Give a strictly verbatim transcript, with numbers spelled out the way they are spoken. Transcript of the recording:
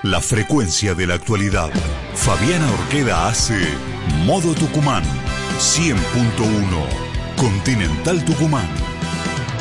La frecuencia de la actualidad. Fabiana Orqueda hace Modo Tucumán, cien punto uno, Continental Tucumán.